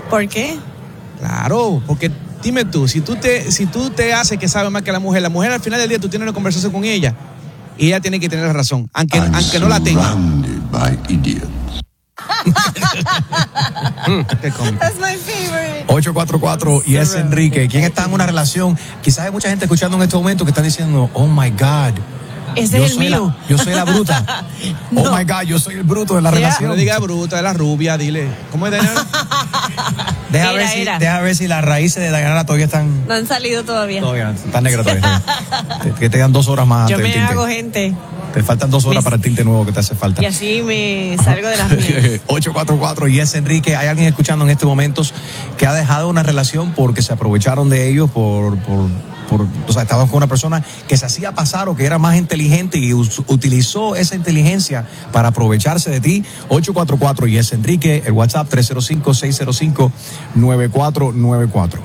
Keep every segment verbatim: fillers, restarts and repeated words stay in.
¿Por qué? Claro, porque dime tú, si tú te, si tú te haces que sabe más que la mujer, la mujer al final del día tú tienes una conversación con ella y ella tiene que tener la razón, aunque, aunque no la tenga. That's my favorite. ocho cuatro cuatro y es Enrique. ¿Quién está en una relación? Quizás hay mucha gente escuchando en este momento que está diciendo, oh my God, ese yo es el soy mío. La, yo soy la bruta. No. Oh my God, yo soy el bruto de la Yeah. relación. No diga bruta, es la rubia, dile. ¿Cómo es, Diana? Deja, Era, ver si, era. deja ver si las raíces de Diana todavía están. No han salido todavía. Todavía, están negras todavía. te, que te dan dos horas más Yo antes me del tinte. hago gente. Te faltan dos horas Mis- para el tinte nuevo que te hace falta. Y así me salgo de las mías. ocho cuatro cuatro y es Enrique. Hay alguien escuchando en estos momentos que ha dejado una relación porque se aprovecharon de ellos por, por, por o sea, estaban con una persona que se hacía pasar o que era más inteligente y us- utilizó esa inteligencia para aprovecharse de ti. ocho cuatro cuatro y es Enrique. El WhatsApp tres cero cinco, seis cero cinco, nueve cuatro nueve cuatro.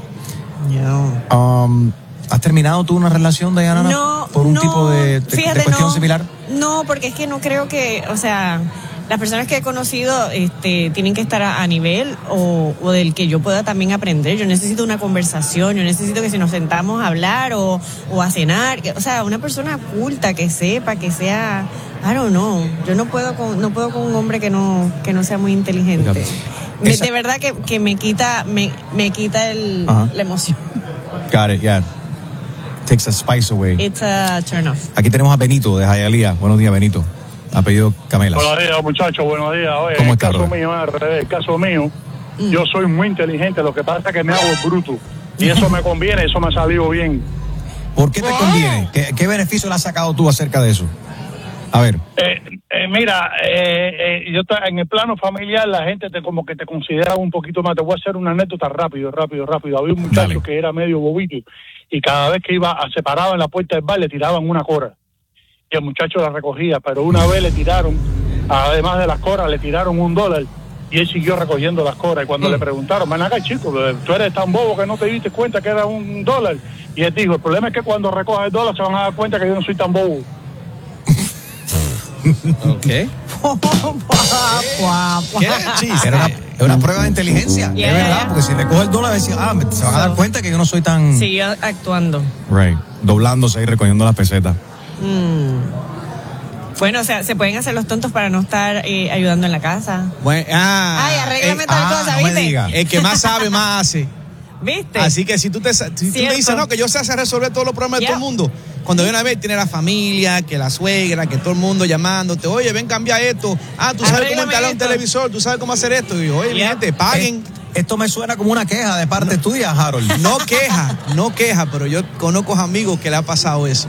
No. Um, ¿Has terminado tú una relación, Diana? No, por un no, tipo de, de, fíjate, de cuestión no, similar. No, porque es que no creo que, o sea, las personas que he conocido este, tienen que estar a, a nivel o, o del que yo pueda también aprender. Yo necesito una conversación, yo necesito que si nos sentamos a hablar o, o a cenar, que, o sea, una persona culta que sepa, que sea, I don't know. Yo no puedo con, no puedo con un hombre que no, que no sea muy inteligente. Me, Esa- de verdad que, que me quita, me, me quita el, la emoción. Got it, yeah. Takes a spice away. It's a turn off. Aquí tenemos a Benito de Hialeah. Buenos días, Benito. Apellido Camelas. Buenos días, muchachos, buenos días. Oye, ¿Cómo el está, caso brother? mío es al revés, el caso mío, yo soy muy inteligente, lo que pasa es que me hago bruto. Y eso me conviene, eso me ha salido bien. ¿Por qué te conviene? ¿Qué, qué beneficio le has sacado tú acerca de eso? A ver. Eh, eh, mira, eh, eh, yo ta- en el plano familiar la gente te como que te considera un poquito más. Te voy a hacer una anécdota rápido, rápido, rápido. Había un muchacho Dale. que era medio bobito y cada vez que iba a se paraba en la puerta del bar le tiraban una cora y el muchacho la recogía, pero una vez le tiraron, además de las coras, le tiraron un dólar y él siguió recogiendo las coras. Y cuando Mm. le preguntaron, ven acá, chico, tú eres tan bobo que no te diste cuenta que era un dólar, y él dijo, el problema es que cuando recojas el dólar se van a dar cuenta que yo no soy tan bobo. ¿Qué? ¿Qué chiste? Era una, era una prueba de inteligencia. Yeah. Es verdad, porque si recoge el dólar, decía, ah, se van a dar cuenta que yo no soy tan. Siguió actuando. Right. Doblándose y recogiendo las pesetas. Mm. Bueno, o sea, se pueden hacer los tontos para no estar eh, ayudando en la casa. Bueno, ah, Ay, arréglame eh, tal ah, cosa, no me ¿viste? diga. el que más sabe, más hace. ¿Viste? Así que si tú te si tú me Cierto. dices, no, que yo sé hacer resolver todos los problemas de Yeah. todo el mundo, cuando de una vez tiene la familia, que la suegra, que todo el mundo llamándote, oye, ven, cambia esto, ah, tú sabes cómo Arréglame instalar un esto. televisor, tú sabes cómo hacer esto, y yo, oye, mi Yeah. gente, paguen. Eh, esto me suena como una queja de parte tuya, Harold. No queja, no queja, pero yo conozco amigos que le ha pasado eso.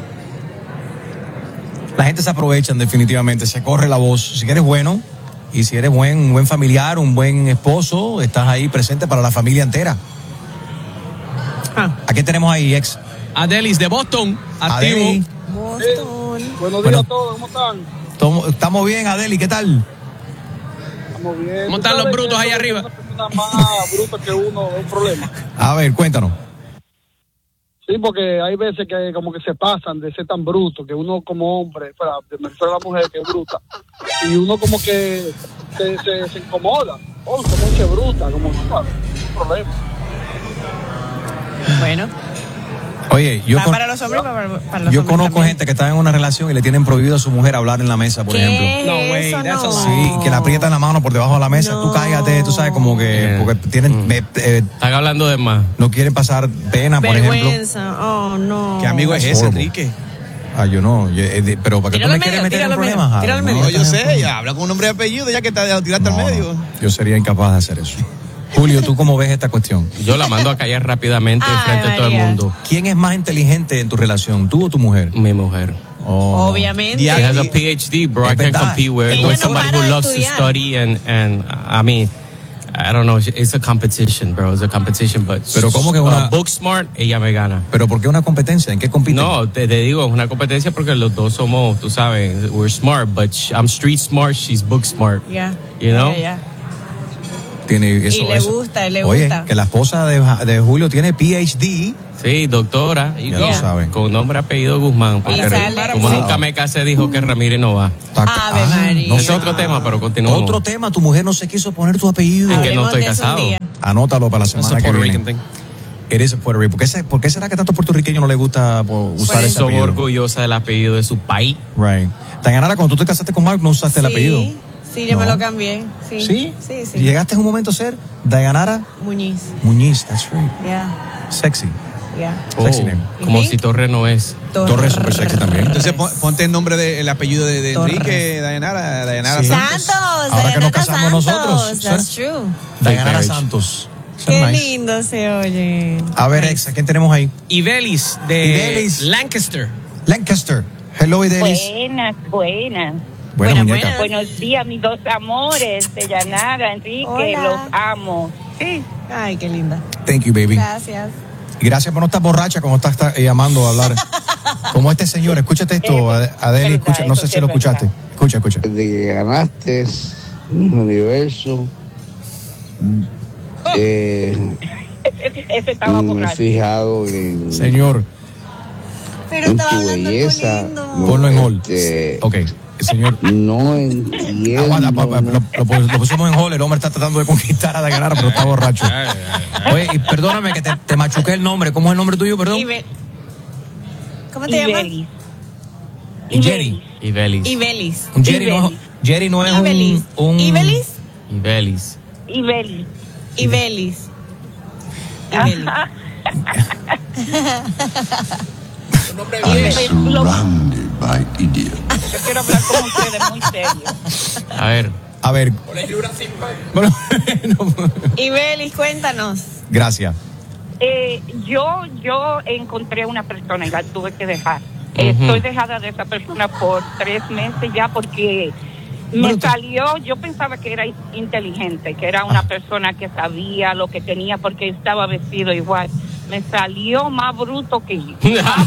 La gente se aprovechan definitivamente, se corre la voz. Si eres bueno y si eres buen, un buen familiar, un buen esposo, estás ahí presente para la familia entera. Ah. ¿A qué tenemos ahí, ex? Adelis de Boston, activo. Adeli. Boston. Buenos Bueno. días a todos, ¿cómo están? Tomo- Estamos bien, Adeli, ¿qué tal? Estamos bien. ¿Cómo están los brutos ahí arriba? Una más bruta que uno es un problema. A ver, cuéntanos. Sí, porque hay veces que como que se pasan de ser tan bruto, que uno como hombre, espera, me refiero a la mujer que es bruta, y uno como que se, se, se incomoda. Oh, como dice bruta, como no, un problema. Bueno, Oye, yo, va con- para los hombres, va para, para los yo hombres conozco también. gente que está en una relación y le tienen prohibido a su mujer hablar en la mesa, por ¿Qué? ejemplo. No, güey, Eso that's a no. Sí, que le aprietan la mano por debajo de la mesa. No. Tú cállate, tú sabes, como que Yeah. porque tienen, Mm. eh, eh, Están hablando de más. no quieren pasar pena, por ejemplo. Vergüenza. Oh, no. ¿Qué amigo es es ese, horrible. Enrique? Ah, yo no, yo, eh, de- pero ¿para qué tú Tíralo me al quieres medio, meter en tíralo al medio, problemas? tíralo al Harold? medio. No, No, yo estás en sé, ya habla con un nombre y apellido, ya que te tiraste al No, medio. no, yo sería incapaz de hacer eso. Julio, ¿tú cómo ves esta cuestión? Yo la mando a callar rápidamente Ay, frente a todo el María. mundo. ¿Quién es más inteligente en tu relación, tú o tu mujer? Mi mujer. Oh. Obviamente. Dia- She has a P H D, bro. Es I can't verdad. compete with, Ella with no somebody para who de loves to estudiar. study and, and I mean, I don't know, it's a competition, bro. It's a competition, but Pero ¿cómo que una- uh, book smart, ella me gana. ¿Pero por qué una competencia? ¿En qué compiten? No, te, te digo, es una competencia porque los dos somos, tú sabes, we're smart, but sh- I'm street smart, she's book smart. Ya. You know? Ya, ya. Tiene eso, Y le eso. gusta, le Oye, gusta. que la esposa de, de Julio tiene P H D. Sí, doctora. Y Ya con- lo saben. Con nombre apellido Guzmán. Porque Y sale- como sí. nunca me casé, dijo que Ramírez no va. Está- Ave María. no Ese sé. es otro tema, pero continuamos. Otro tema, tu mujer no se quiso poner tu apellido. Es que no Hablemos estoy de eso un casado. día. Anótalo para la semana That's a que Puerto viene. Rican thing. Eres Puerto Rico. ¿Por qué, se- ¿Por qué será que a tantos puertorriqueños no les gusta po, usar Pues ese son apellido? orgullosa del apellido de su país. Right. Dayanara, cuando tú te casaste con Mark, no usaste el Sí, apellido. sí, yo me No. lo cambié. Sí, ¿Sí? sí, sí. ¿Y llegaste en un momento a ser Dayanara Muñiz. Muñiz? That's right. Yeah, Sexy. yeah. Sexy Oh, name. como ¿Y? si Torre no es. Torres super sexy también. Entonces pon- ponte el nombre del apellido de, de Torres. Enrique, Dayanara, Dayanara Sí. Santos. Santos. Ahora que nos Dayanara casamos Santos, nosotros, That's ¿sí? true. Dayanara marriage. Santos. Qué Nice. lindo se oye. A ver, Ex, ¿a quién tenemos ahí? Ibelis de Ibelis. Lancaster. Lancaster. Hello, Idelis. Buenas, buenas. Buena Buenas, muñeca. buenas. Buenos días, mis dos amores, de Yanara, Enrique, Hola. los amo. Sí. Ay, qué linda. Thank you, baby. Gracias. Y gracias por no estar borracha como estás está, eh, llamando a hablar. Como este señor, escúchate esto, Eh, Ade- Adeli, verdad, escucha, no eso sé sí si lo es verdad. escuchaste. Escucha, escucha. Desde que ganaste un universo, eh, Ese, ese estaba me he borracho. fijado en, Señor, Pero en estaba tu hablando algo belleza. lindo. No, ponlo en hold. este, Ok, señor. No entiendo. Aguanta, pa- pa- lo, lo pus- lo pusimos en hold, el hombre está tratando de conquistar a Dayanara, pero está borracho. Oye, y perdóname que te, te machuqué el nombre. ¿Cómo es el nombre tuyo, perdón? Ibe- ¿Cómo te llamas? Ibelis. Y Jerry. Ibelis. Ibelis. Jerry no, Jerry no es Ibelis. un... un Ibelis. Ibelis. Ibelis. Ibelis. Ibelis. Ibelis. Lo- Surrounded by idiots. Yo quiero hablar con ustedes muy serio. A ver. A ver. Bueno, no, Ibelis, cuéntanos. gracias. Eh, yo, yo encontré una persona y la tuve que dejar. Eh, Ujú. Estoy dejada de esa persona por tres meses ya porque me salió, yo pensaba que era inteligente, que era una persona que sabía lo que tenía porque estaba vestido igual. Me salió más bruto que yo.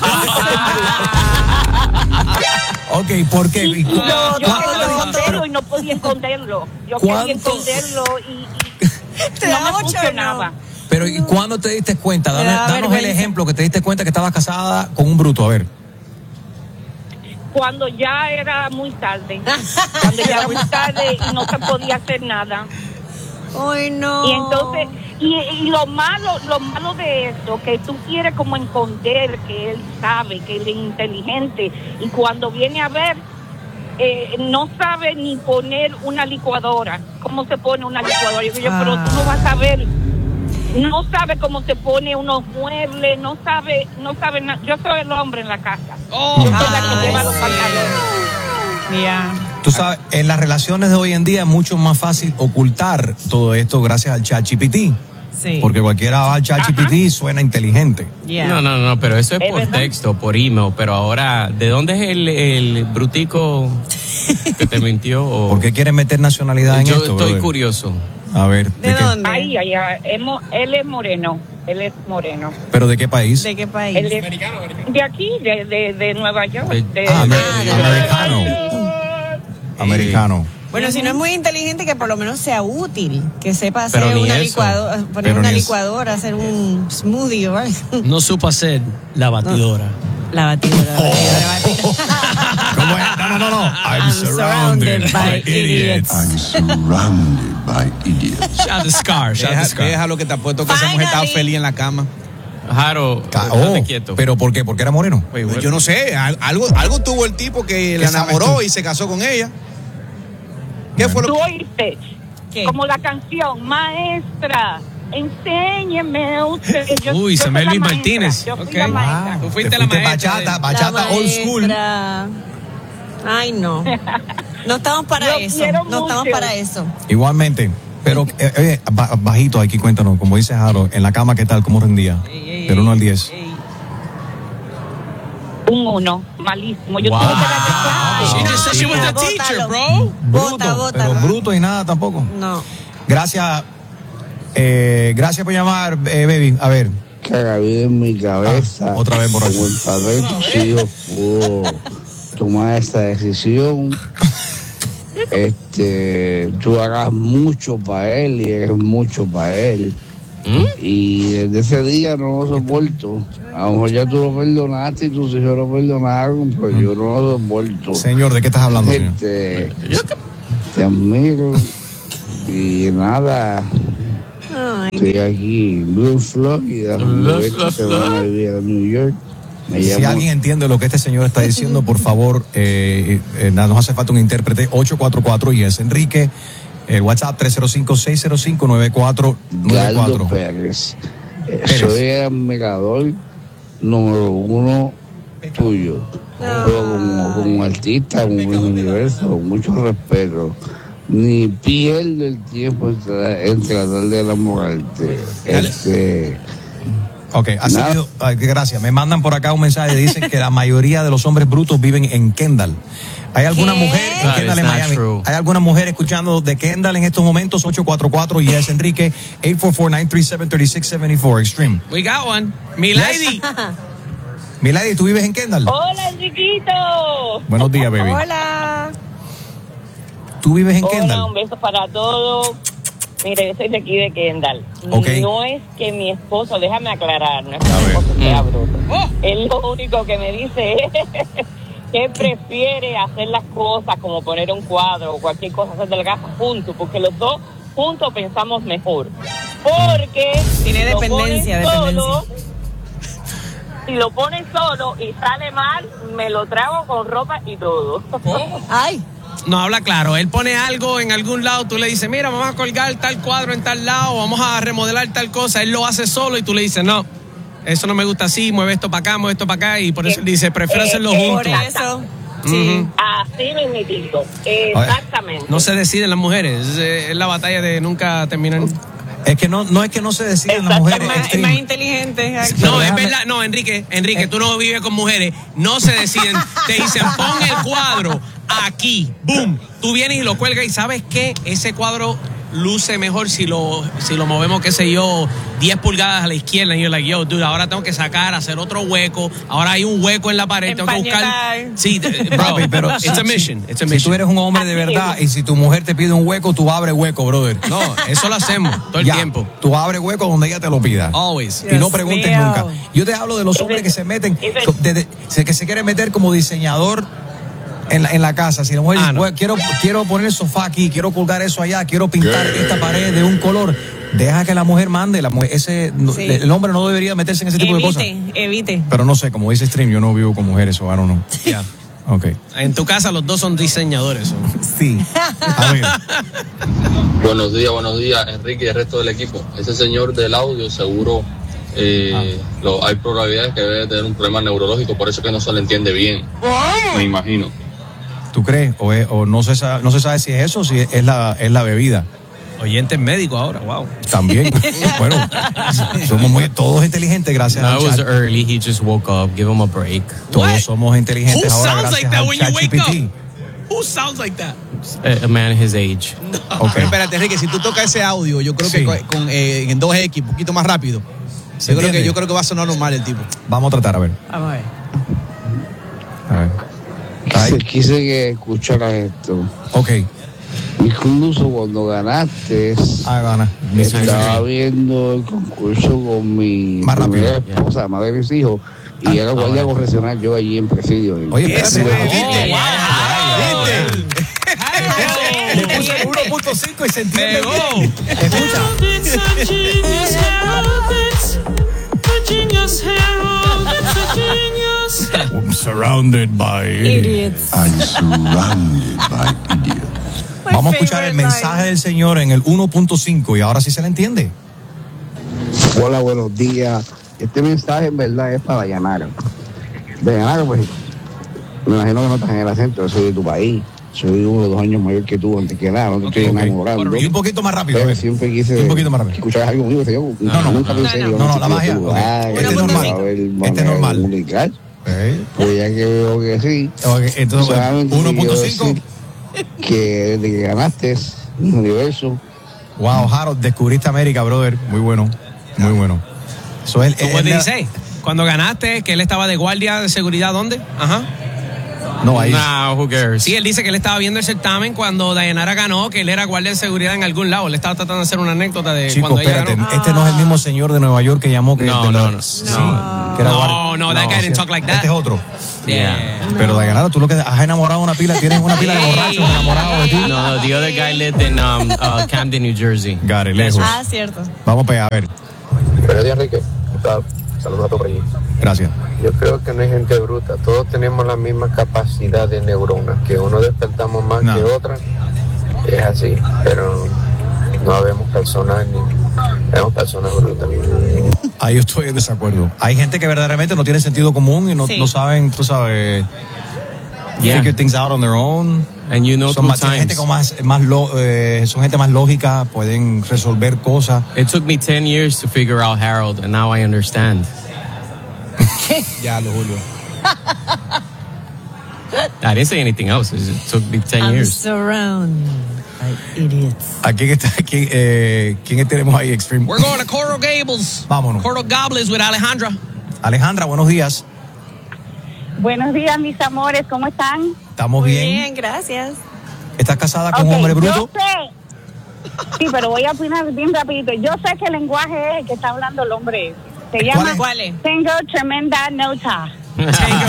Ok, ¿por qué? Y, y yo, yo no, quería no, esconderlo no. y no podía esconderlo. Yo ¿Cuánto? quería esconderlo y, y ¿Te no da me mucho o funcionaba. no? Pero ¿y cuándo te diste cuenta? Me Dame- da danos el vergüenza. ejemplo que te diste cuenta que estabas casada con un bruto. A ver. Cuando ya era muy tarde. Cuando ya era muy tarde y no se podía hacer nada. Ay, no. Y entonces, y, y lo malo, lo malo de esto, que tú quieres como esconder que él sabe, que él es inteligente, y cuando viene a ver, eh, no sabe ni poner una licuadora. ¿Cómo se pone una licuadora? Yo digo, Ah. pero tú no vas a ver. No sabe cómo se pone unos muebles, no sabe, no sabe nada. Yo soy el hombre en la casa. Yo soy la que Ay, lleva los sí. pantalones. Ya. Tú sabes, en las relaciones de hoy en día es mucho más fácil ocultar todo esto gracias al ChatGPT. Sí. Porque cualquiera va al ChatGPT y suena inteligente. Ya. No, no, no, pero eso es ¿Es por verdad? texto, por email. Pero ahora, ¿de dónde es el, el brutico que te mintió? O- ¿Por qué quieren meter nacionalidad en Yo esto? estoy brother? curioso. A ver, ¿De ¿de qué? dónde? Ay, ay, ay, es mo- él es moreno, él es moreno. ¿Pero de qué país? ¿De qué país? Él es de aquí, de, de, de Nueva York. De- de- Ah, de- amer- de- americano. Americano. Bueno, si no es muy inteligente, que por lo menos sea útil, que sepa Pero hacer ni una eso. licuadora, poner Pero una ni eso. licuadora, hacer un smoothie o algo. No supo hacer la batidora. La batidora, la batidora, la batidora. ¿Cómo es? No, no, no, no. I'm, I'm surrounded, surrounded by by idiots. I'm surrounded by idiots. Shout the scar, shout the Deja, scar. deja lo que te apuesto que esa mujer estaba Finally. feliz en la cama. Jaro, Ca- estate oh, quieto. ¿pero por qué? ¿Porque era moreno? Wait, what? Yo no sé, al- algo, algo tuvo el tipo que la sabes enamoró tú? y se casó con ella. ¿Qué fue lo Tú que...? oíste, ¿Qué? como la canción, maestra, enséñeme usted. Yo- Uy, yo se soy me la Luis maestra, Martínez. Yo fui Ok. la maestra. Tú fuiste Te la maestra. Bachata, de- bachata La old school. maestra. Ay, no. No estamos para Lo eso. quiero No estamos mucho. para eso. Igualmente. Pero, eh, eh, ba- bajito, aquí cuéntanos, como dice Jaro, en la cama, ¿qué tal? ¿Cómo rendía? Del uno al diez. Un uno, malísimo. Yo Wow. tuve que darle clase. She just said she was the Bótalo. teacher, bro. Bota, bota. Pero bruto y nada tampoco. No. Gracias. Eh, gracias por llamar, eh, baby. A ver. Cagavido en mi cabeza. Ah, otra vez borracho. Como el padre de tus hijos pudo tomar esa decisión. Este, tú hagas mucho para él y eres mucho para él. ¿Mm? Y desde ese día no lo soporto. A lo mejor ya tú lo perdonaste y tus hijos lo perdonaron, pero yo no lo soporto. Señor, ¿de qué estás hablando, señor? Este, te admiro y nada. Ay. Estoy aquí en Blue, Florida. Los se van a vivir a New York. Me Si llamo- alguien entiende lo que este señor está diciendo, por favor, eh, eh, nos hace falta un intérprete. Ocho cuatro cuatro y es Enrique. El WhatsApp tres cero cinco, seis cero cinco, nueve cuatro nueve Galdo cuatro. Pérez. Eh, Pérez. Soy el megador número uno tuyo. Pero como, como artista, como en el universo, con mucho respeto. Ni pierdo el tiempo en, tra- en tratar de enamorarte. Este, Ok, ha Nada. sido, ay, gracias. Me mandan por acá un mensaje, dicen que la mayoría de los hombres brutos viven en Kendall. ¿Hay alguna ¿Qué? mujer en That Kendall is en not Miami? true. ¿Hay alguna mujer escuchando de Kendall en estos momentos? ocho cuatro cuatro y es Enrique ocho cuatro cuatro, nueve tres siete, tres seis siete cuatro Extreme. We got one. Mi lady. Milady, ¿tú vives en Kendall? Hola, Enriquito. Buenos días, baby. Hola. ¿Tú vives en Hola, Kendall? un beso para todos. Mire, yo soy de aquí de Kendall. Ok. No es que mi esposo, déjame aclarar, no es que A mi ver. esposo sea Mm. bruto. Oh. Él lo único que me dice es que prefiere hacer las cosas como poner un cuadro o cualquier cosa, hacer de la casa juntos, porque los dos juntos pensamos mejor. Porque Tiene si lo dependencia, ponen dependencia. solo, si lo ponen solo y sale mal, me lo trago con ropa y todo. Ay. No, habla claro. Él pone algo en algún lado, tú le dices, mira, vamos a colgar tal cuadro en tal lado, vamos a remodelar tal cosa. Él lo hace solo y tú le dices, no, eso no me gusta así, mueve esto para acá, mueve esto para acá. Y por eso él dice, prefiero Eh, hacerlo eh, Por juntos. eso. Sí. Así mismitito, exactamente. No se deciden las mujeres. Es, eh, es la batalla de nunca terminar. Es que no, no es que no se deciden las Es mujeres. más, es Extreme. más inteligente. No, Pero es déjame- verdad. No, Enrique, Enrique, tú no vives con mujeres. No se deciden. Te dicen, pon el cuadro aquí. Boom. Tú vienes y lo cuelgas y ¿sabes qué? Ese cuadro luce mejor si lo, si lo movemos, qué sé yo, diez pulgadas a la izquierda. Y yo, like, yo, dude, ahora tengo que sacar, hacer otro hueco. Ahora hay un hueco en la pared. Tengo que buscar. Empañetar. Sí, eh, bro, Papi, pero it's a mission. It's a Si mission. tú eres un hombre de verdad y si tu mujer te pide un hueco, tú abres hueco, brother. No, eso lo hacemos todo el Ya, tiempo. Tú abres hueco donde ella te lo pida. Always. Y no Dios preguntes mío. nunca. Yo te hablo de los hombres que se meten, Ese- co- de- de- se- que se quieren meter como diseñador en la, en la casa. Si la mujer Ah, dice, no. "Bueno, quiero, quiero poner el sofá aquí, quiero colgar eso allá, quiero pintar esta pared de un color", deja que la mujer mande. La mujer, ese, no- Sí. El hombre no debería meterse en ese tipo de cosas. Evite, evite. Pero no sé, como dice Stream, yo no vivo con mujeres, o I don't know. Ya. Ok. En tu casa los dos son diseñadores. ¿o? Sí. A ver. Buenos días, buenos días, Enrique y el resto del equipo. Ese señor del audio seguro eh, lo, hay probabilidades que debe tener un problema neurológico, por eso que no se le entiende bien, me imagino. ¿Tú crees? O, es- o no, se sabe, no se sabe si es eso o si es la, es la bebida. Oyentes médicos ahora, wow. También. Bueno, somos muy, todos inteligentes gracias That al was chat. early. He just woke up. Give him a break. Todos What? somos inteligentes Who ahora sounds gracias like that al when you wake ChatGPT. up? Who sounds like that? A, a man his age. Ok. Pero espérate, Enrique, si tú tocas ese audio, yo creo Sí. que con, con, eh, en dos equis, un poquito más rápido. ¿Se Yo creo, que, entiende? yo creo que va a sonar normal el tipo. Vamos a tratar, a ver. Vamos a ver. A ver. quise, Ay. quise que escucharas esto. Ok. Incluso cuando ganaste, Ah, gana. estaba viendo el concurso con mi Más rápido. primera esposa, madre de mis hijos, y era guardia correccional yo allí en presidio. Oye, Ese, espérate. ¿viste? Oh, ¿Viste? Le puse uno punto cinco y se entiende Pegó. bien. Escucha. I'm surrounded by Idiots. I'm surrounded by idiots. Vamos a escuchar el mensaje del Señor en el uno punto cinco y ahora sí se le entiende. Hola, buenos días. Este mensaje en verdad es para Dayanara. Dayanara, pues, me imagino que no estás en el acento, yo soy de tu país. Soy uno o dos años mayor que tú, antes que nada, no te estoy Ok. enamorando. Y un poquito más rápido. a Pero ver. siempre quise Un poquito más rápido. que escucharas algo mío. Yo No, no. nunca pensé No, yo, no, no, la chico, magia, tú, ok. ah, Este que es tú normal. vas a ver, Este es manera de normal. comunicar. Ok. Pues ya que veo que sí. Ok, entonces, solamente uno punto quiero cinco. decir que desde que ganaste un universo, Wow, Harold, descubriste América, brother. Muy bueno. Muy bueno. Eso es, ¿Cómo es te la- dice? Cuando ganaste, que él estaba de guardia de seguridad, ¿dónde? Ajá. No, ahí. Nah, who cares? Sí, él dice que él estaba viendo el certamen cuando Dayanara ganó, que él era guardia de seguridad en algún lado. Él estaba tratando de hacer una anécdota de Chicos, cuando ella espérate. ganó. Este no es el mismo señor de Nueva York que llamó que No, de la- no, no. Sí, No. que era No, guardia. no, that guy didn't talk like that. Este es otro. Yeah. Pero Dayanara, tú lo que has enamorado una pila, tienes una pila de borrachos enamorados de ti. No, the other guy lived in um, uh, Camden, New Jersey. Got it, lejos. Ah, cierto. Vamos para allá, a ver. Buenos días, Enrique. Saludos a tu rey. Gracias. Yo creo que no hay gente bruta. Todos tenemos la misma capacidad de neuronas. Que uno despertamos más No. que otra. Es así. Pero no vemos personas ni vemos personas brutas. Ahí estoy en desacuerdo. Hay gente que verdaderamente no tiene sentido común y no, Sí. no saben, tú sabes, Yeah. figure things out on their own. And you know, Son through más, tienen gente times. con más, más lo- eh, son gente más lógica, pueden resolver cosas. It took me ten years to figure out Harold, and now I understand. Ya lo Julio. I didn't say anything else. It took me ten I'm years. surrounded by idiots. ¿A quién, está, quién, eh, quién tenemos ahí, Extreme? We're going to Coral Gables. Vámonos. Coral Gables with Alejandra. Alejandra, buenos días. Buenos días, mis amores, ¿cómo están? ¿Estamos Muy bien? bien, gracias. ¿Estás casada con Ok, un hombre bruto? Yo sé. Sí, pero voy a opinar bien rapidito. Yo sé que el lenguaje es el que está hablando el hombre. Se ¿Cuál llama es? ¿Cuál es? Tengo tremenda nota. Tengo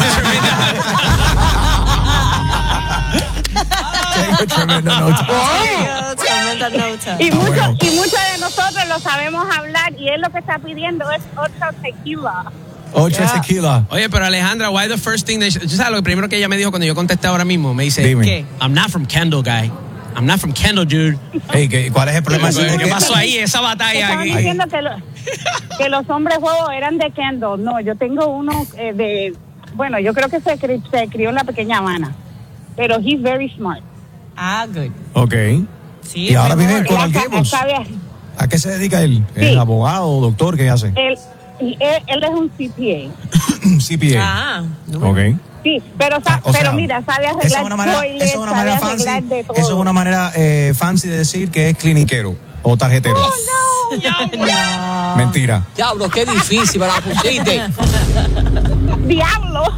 tremenda nota. Yo, tremenda nota. Y Ah, muchos bueno. y muchos de nosotros lo sabemos hablar y él lo que está pidiendo es ocho tequila. Ocho Yeah. tequila. Oye, pero Alejandra, why the first thing that she, ¿tú sabes lo primero que ella me dijo cuando yo contesté ahora mismo? Me dice, Dime. ¿Qué? I'm not from Kendall, guy. I'm not from Kendall, dude. Hey, ¿qué- ¿cuál es el problema? ¿Qué, ¿Qué qué pasó ahí? Esa batalla Estaban aquí. diciendo que, lo- que los hombres juegos eran de Kendall. No, yo tengo uno eh, de... Bueno, yo creo que se, cri- se crió en la pequeña Habana. Pero he's very smart. Ah, good. Ok. Sí, Y ahora mejor. vive en Coral Él Gables. sabe- ¿A qué se dedica él? Sí. ¿Es abogado, doctor? ¿Qué hace? él, y él, él es un C P C P A. Ah, Ok. A. Sí, pero, sa- Ah, o pero sea, mira, sabe esa arreglar es una manera, toilets, esa es una sabe manera arreglar fancy. de todo. Eso es una manera eh, fancy de decir que es cliniquero o tarjetero. Oh, no. Mentira. Diablo, qué difícil me la pusiste. Diablo.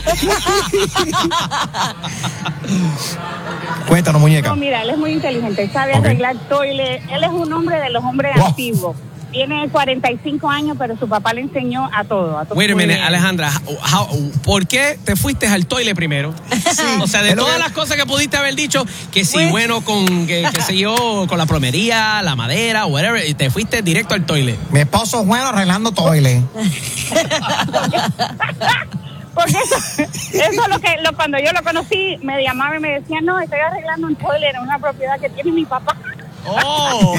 Cuéntanos, muñeca. No, mira, él es muy inteligente, él sabe Ok. arreglar toilet. Él es un hombre de los hombres Wow. antiguos. Tiene cuarenta y cinco años, pero su papá le enseñó a todo. A todo. Wait a Muy minute, bien. Alejandra, how- how- ¿por qué te fuiste al toile primero? O sea, de Es lo todas que- las cosas que pudiste haber dicho, que si Pues- bueno con, que, qué sé yo, con la plomería, la madera, whatever, y te fuiste directo al toile. Mi esposo es bueno arreglando toile. Porque eso, eso es lo que lo, cuando yo lo conocí, me llamaba y me decía, no, estoy arreglando un toilet en una propiedad que tiene mi papá. Oh.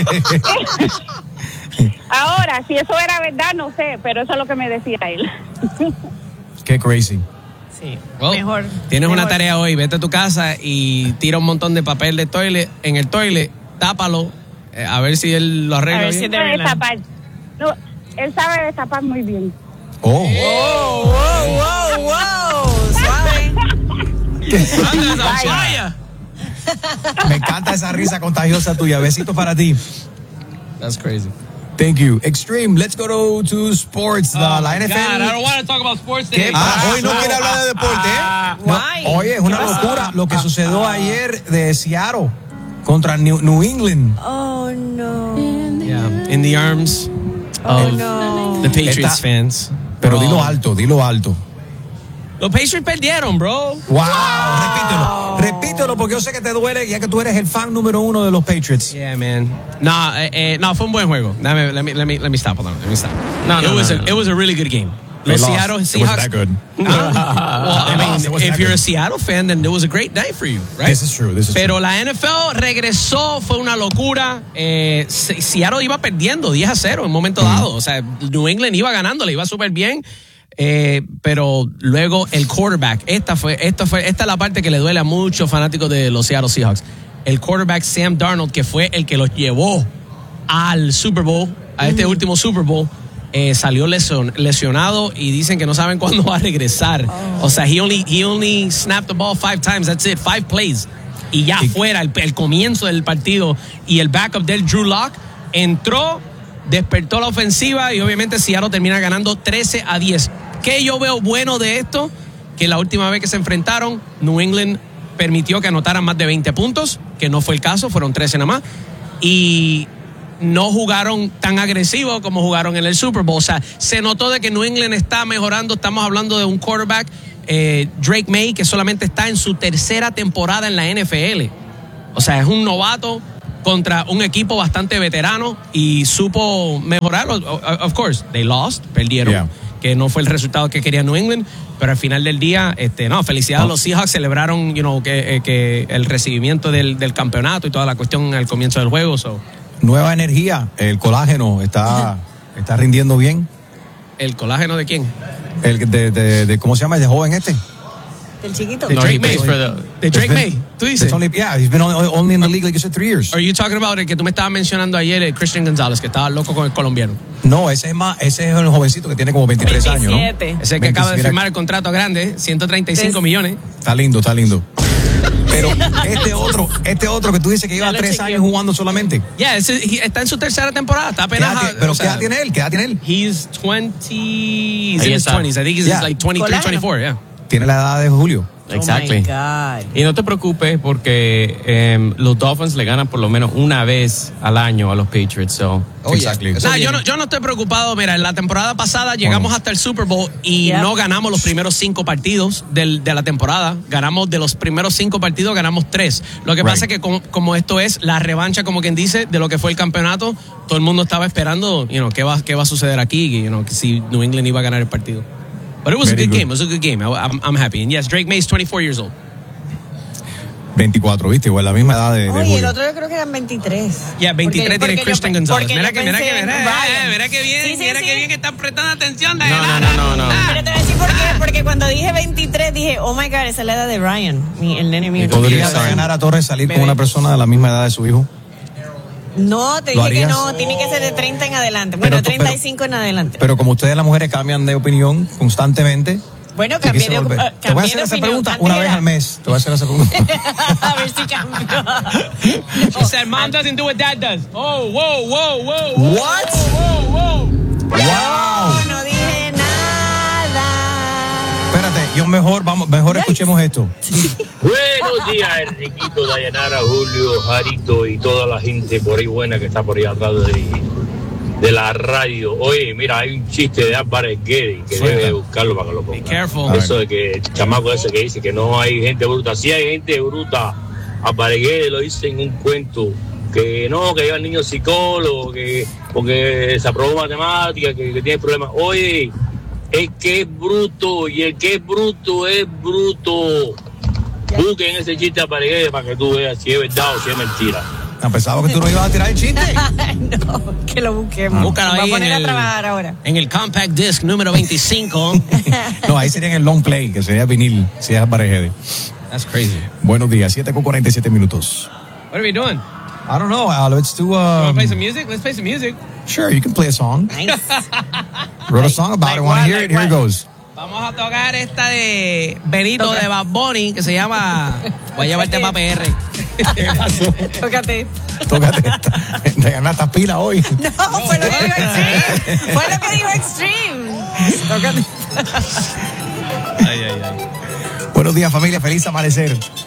Ahora, si eso era verdad, no sé, pero eso es lo que me decía él. Qué crazy. Sí, Well, mejor. Tienes mejor. una tarea hoy, vete a tu casa y tira un montón de papel de toile en el toile, tápalo, eh, a ver si él lo A arregla ver si bien. de Sabe verdad. destapar. No, él sabe destapar muy bien. Oh. Wow, wow, wow. Suave. Anda, Vaya. Me encanta esa risa contagiosa tuya. Besitos para ti. That's crazy. Thank you. Extreme, let's go to, to sports. La, Oh la my N F L. God, I don't want to talk about sports ¿Qué today. pasó? Hoy no quiere hablar de deporte, ¿eh? No, Why? oye, es una ¿Qué pasó? locura lo que sucedió ayer de Seattle contra New, New England. Oh, no. Yeah, in the arms Oh, of no. the Patriots Esta- fans. Pero Bro. dilo alto, dilo alto. Los Patriots perdieron, bro. Wow, repítelo. Repítelo porque yo sé que te duele ya que tú eres el fan número uno de los Patriots. Yeah, man. No, eh, eh, no, fue un buen juego. Dame, let me, let me, let me stop. Hold on, let me stop. No, no, it was no, a, no. it was a really good game. They Los lost. Seattle It Seahawks. wasn't that good. Well, I They mean, lost. It wasn't if that you're good. a Seattle fan, then it was a great night for you, right? This is true, this is Pero true. la N F L regresó, fue una locura. Eh, Se- Seattle iba perdiendo diez a cero en un momento dado. O sea, New England iba ganando, le iba súper bien. Eh, pero luego el quarterback, esta fue, esta fue, esta es la parte que le duele a muchos fanáticos de los Seattle Seahawks. El quarterback Sam Darnold, que fue el que los llevó al Super Bowl, a este último Super Bowl, eh, salió lesion, lesionado y dicen que no saben cuándo va a regresar. O sea, he only, he only snapped the ball five times, that's it, five plays. Y ya Y- fuera, el, el comienzo del partido. Y el backup del Drew Lock entró, despertó la ofensiva y obviamente Seattle termina ganando trece a diez. ¿Qué yo veo bueno de esto? Que la última vez que se enfrentaron, New England permitió que anotaran más de veinte puntos, que no fue el caso, fueron trece nada más. Y no jugaron tan agresivo como jugaron en el Super Bowl. O sea, se notó de que New England está mejorando. Estamos hablando de un quarterback, eh, Drake May, que solamente está en su tercera temporada en la N F L. O sea, es un novato contra un equipo bastante veterano y supo mejorar. Of course, they lost, perdieron. Yeah. Que no fue el resultado que quería New England, pero al final del día, este, no, felicidades oh. a los Seahawks, celebraron, you know, que, eh, que el recibimiento del, del campeonato y toda la cuestión al comienzo del juego. So. Nueva energía, el colágeno está, está rindiendo bien. ¿El colágeno de quién? El de, de, de ¿cómo se llama el de joven este? Del chiquito. De Drake May. De Drake May. ¿Tú dices? Only, yeah, he's been only, only in the league like you said three years. Are you talking about el que tú me estabas mencionando ayer, el Christian Gonzalez, que estaba loco con el colombiano? No, ese es más, ese es el jovencito que tiene como veintitrés años, ¿no? Ese es el que acaba de firmar el contrato grande, ciento treinta y cinco es... millones. Está lindo, está lindo. Pero este otro, este otro que tú dices que lleva tres chequeó. años jugando solamente. Yeah, ese, está en su tercera temporada, está apenas. ¿Qué pero ¿qué edad tiene él? ¿Qué edad tiene él? He's twenty, he's in his twenties. I think he's yeah. like twenty-three, twenty-four, yeah. Tiene la edad de Julio. Exactly. Oh my God. Y no te preocupes porque um, los Dolphins le ganan por lo menos una vez al año a los Patriots. So. Oh, exactly. Nah, yo, no, yo no estoy preocupado. Mira, en la temporada pasada llegamos bueno. hasta el Super Bowl y yeah. no ganamos los primeros cinco partidos del, de la temporada. Ganamos de los primeros cinco partidos, ganamos tres. Lo que right. pasa es que como, como esto es la revancha, como quien dice, de lo que fue el campeonato, todo el mundo estaba esperando, you know, qué va, qué va a suceder aquí, you know, que si New England iba a ganar el partido. But it was Very a good, good game. It was a good game. I, I'm, I'm happy. And yes, Drake May is twenty-four years old. veinticuatro, ¿viste? Igual la misma edad de, de Oye, Julio. el otro yo creo que eran veintitrés. Ya, yeah, veintitrés porque, tiene Christian González. Mira que, mira que, mira, Ryan. mira que bien, sí, sí, mira sí. que bien que están prestando atención. No, no, no, no, no. Ah. Pero te voy a decir por qué. Porque cuando dije veintitrés, dije, oh my God, esa es la edad de Ryan, mi, el nene mío. ¿Podría ganar a Torres salir Bebé. con una persona de la misma edad de su hijo? No, te dije que no, tiene que ser de treinta en adelante. Bueno, pero, treinta y cinco pero, en adelante. Pero como ustedes las mujeres cambian de opinión constantemente. Bueno, cambié de opinión. Uh, te voy a hacer esa pregunta una vez al mes. Te voy a hacer esa pregunta. A ver si cambio. She said, "Mom doesn't do what Dad does." Oh, whoa, whoa, whoa. What? Whoa, whoa, whoa. Wow. No, no dije nada. Espérate, yo mejor, vamos, mejor yes. escuchemos esto. Buenos días, Enriquito, Dayanara, Julio, Jarito y toda la gente por ahí buena que está por ahí atrás de, de la radio. Oye, mira, hay un chiste de Álvarez Guedes que Suelta. debe buscarlo para que lo ponga. Be careful. Eso de que el chamaco ese que dice que no hay gente bruta. Sí hay gente bruta. Álvarez Guedes lo dice en un cuento. Que no, que lleva el niño psicólogo, que porque se aprobó matemática, que, que tiene problemas. Oye, el que es bruto y el que es bruto es bruto. Busquen ese chiste a Paregués para que tú veas si es verdad o si es mentira. Pensaba que tú no ibas a tirar el chiste. No, que lo busquemos. Búscalo ahí. Vamos a poner en el, a trabajar ahora. En el compact disc número veinticinco. No, ahí sería en el long play, que sería vinil, si es Paregués. That's crazy. Buenos días, siete con cuarenta y siete minutos. What are we doing? I don't know. Uh, let's do. Um, you want to play some music? Let's play some music. Sure, you can play a song. Nice. Wrote a song about like it. Want to hear like it? Here it goes. Vamos a tocar esta de Benito Toca. de Bad Bunny que se llama Voy a llevarte para P R. ¿Qué pasó? Tócate. Tócate. Te ganaste pila hoy. No, no, fue lo que dijo Extreme. Fue lo que dijo Extreme. Tócate. Ay, ay, ay. Buenos días, familia. Feliz amanecer.